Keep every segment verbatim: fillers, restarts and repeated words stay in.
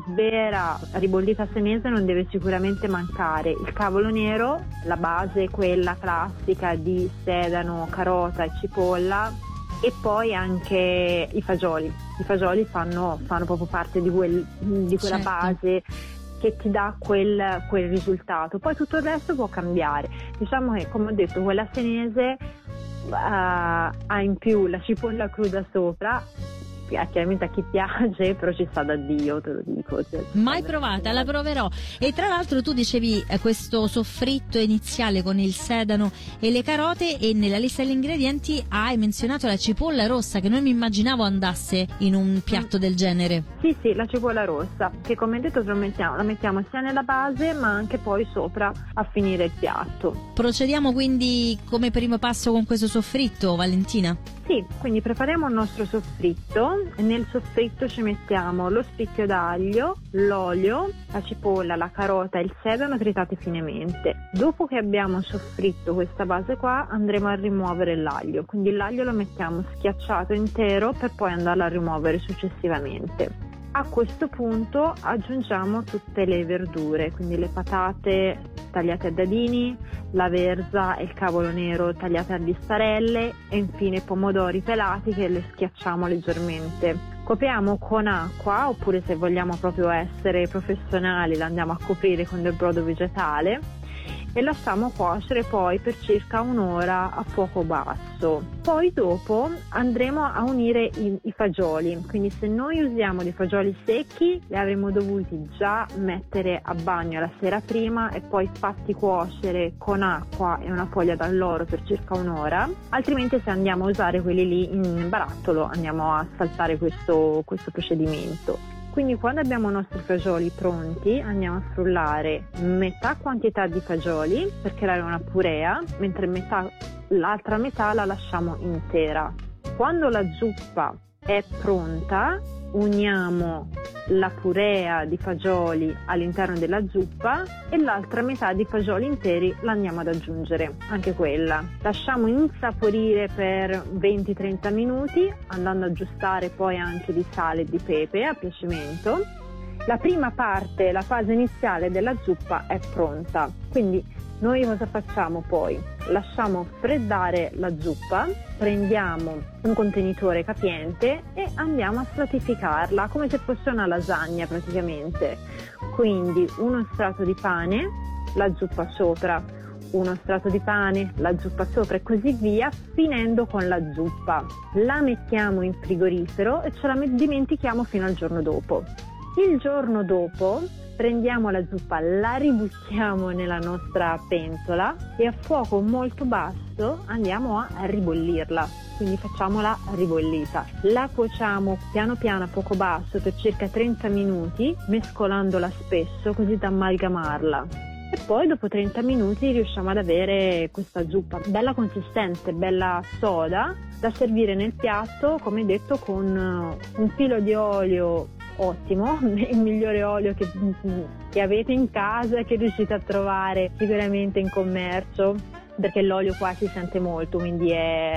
vera ribollita senese non deve sicuramente mancare il cavolo nero, la base quella classica di sedano, carota e cipolla, e poi anche i fagioli. I fagioli fanno, fanno proprio parte di, quel, di quella certo. base che ti dà quel, quel risultato. Poi tutto il resto può cambiare. Diciamo che, come ho detto, quella senese uh, ha in più la cipolla cruda sopra. Chiaramente a chi piace, però ci sta da Dio, te lo dico. Cioè, mai provata, la proverò. E tra l'altro tu dicevi eh, questo soffritto iniziale con il sedano e le carote, e nella lista degli ingredienti hai menzionato la cipolla rossa, che non mi immaginavo andasse in un piatto del genere. Sì, sì, la cipolla rossa, che come detto la mettiamo, la mettiamo sia nella base ma anche poi sopra a finire il piatto. Procediamo quindi come primo passo con questo soffritto, Valentina? Sì, quindi prepariamo il nostro soffritto. Nel soffritto ci mettiamo lo spicchio d'aglio, l'olio, la cipolla, la carota e il sedano tritati finemente. Dopo che abbiamo soffritto questa base qua, andremo a rimuovere l'aglio, quindi l'aglio lo mettiamo schiacciato intero per poi andarlo a rimuovere successivamente. A questo punto aggiungiamo tutte le verdure, quindi le patate tagliate a dadini, la verza e il cavolo nero tagliate a listarelle e infine pomodori pelati che le schiacciamo leggermente. Copriamo con acqua, oppure se vogliamo proprio essere professionali la andiamo a coprire con del brodo vegetale e lasciamo cuocere poi per circa un'ora a fuoco basso. Poi dopo andremo a unire i, i fagioli, quindi se noi usiamo dei fagioli secchi li avremmo dovuti già mettere a bagno la sera prima e poi fatti cuocere con acqua e una foglia d'alloro per circa un'ora, altrimenti se andiamo a usare quelli lì in barattolo andiamo a saltare questo, questo procedimento. Quindi quando abbiamo i nostri fagioli pronti andiamo a frullare metà quantità di fagioli per creare una purea, mentre metà, l'altra metà la lasciamo intera. Quando la zuppa è pronta uniamo la purea di fagioli all'interno della zuppa e l'altra metà di fagioli interi la andiamo ad aggiungere, anche quella. Lasciamo insaporire per venti trenta minuti, andando ad aggiustare poi anche di sale e di pepe a piacimento. La prima parte, la fase iniziale della zuppa è pronta, quindi noi cosa facciamo poi? Lasciamo freddare la zuppa, prendiamo un contenitore capiente e andiamo a stratificarla come se fosse una lasagna praticamente. Quindi uno strato di pane, la zuppa sopra, uno strato di pane, la zuppa sopra e così via, finendo con la zuppa. La mettiamo in frigorifero e ce la dimentichiamo fino al giorno dopo. Il giorno dopo prendiamo la zuppa, la ributtiamo nella nostra pentola e a fuoco molto basso andiamo a ribollirla, quindi facciamola ribollita. La cuociamo piano piano a fuoco basso per circa trenta minuti, mescolandola spesso così da amalgamarla. E poi dopo trenta minuti riusciamo ad avere questa zuppa bella consistente, bella soda, da servire nel piatto, come detto, con un filo di olio ottimo, il migliore olio che, che avete in casa e che riuscite a trovare sicuramente in commercio, perché l'olio qua si sente molto, quindi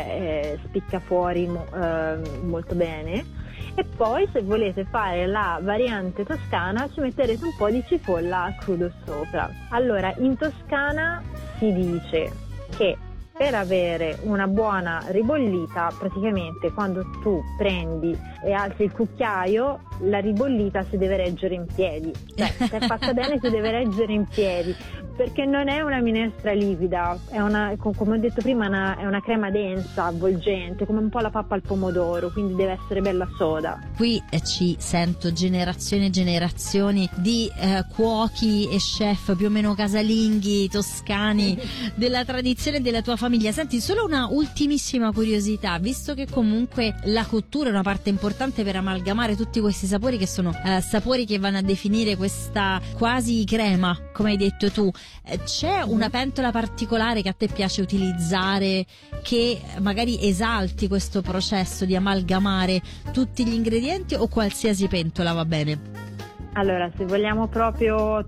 è, è, spicca fuori mo, eh, molto bene. E poi se volete fare la variante toscana ci metterete un po' di cipolla a crudo sopra. Allora, in Toscana si dice che per avere una buona ribollita, praticamente quando tu prendi e alzi il cucchiaio, la ribollita si deve reggere in piedi. Cioè, se è fatta bene si deve reggere in piedi, perché non è una minestra livida, è una, come ho detto prima, una, è una crema densa, avvolgente, come un po' la pappa al pomodoro, quindi deve essere bella soda. Qui eh, ci sento generazioni e generazioni di eh, cuochi e chef più o meno casalinghi, toscani, della tradizione della tua famiglia. Senti, solo una ultimissima curiosità, visto che comunque la cottura è una parte importante per amalgamare tutti questi sapori, che sono eh, sapori che vanno a definire questa quasi crema, come hai detto tu, eh, c'è una pentola particolare che a te piace utilizzare, che magari esalti questo processo di amalgamare tutti gli ingredienti, o qualsiasi pentola va bene? Allora, se vogliamo proprio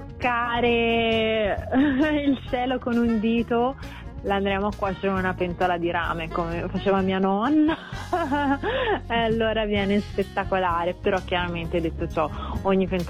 toccare il cielo con un dito, la andremo a cuocere in una pentola di rame come faceva mia nonna e allora viene spettacolare. Però chiaramente, detto ciò, ogni pentola